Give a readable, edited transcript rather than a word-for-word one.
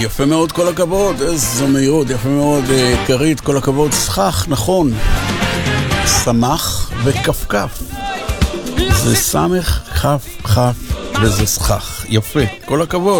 יפה מאוד, כל הכבוד, איזו מהירות, יפה מאוד, קרית, כל הכבוד, סכך, נכון, סמך וכפכף, זה סמך, כף, כף, וזה סכך, יפה, כל הכבוד.